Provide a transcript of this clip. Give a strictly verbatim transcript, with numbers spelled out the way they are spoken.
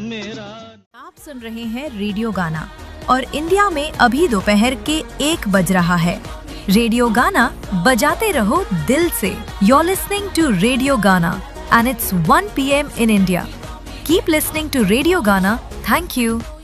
मेरा। आप सुन रहे हैं रेडियो गाना और इंडिया में अभी दोपहर के एक बज रहा है। रेडियो गाना बजाते रहो दिल से। You're listening to Radio Gana and it's one p m in India. Keep listening to Radio Gana. Thank you.